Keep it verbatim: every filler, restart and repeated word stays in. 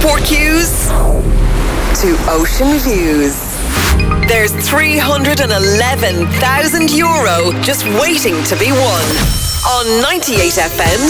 airport queues to ocean views. There's three hundred eleven thousand euro just waiting to be won on ninety-eight F M's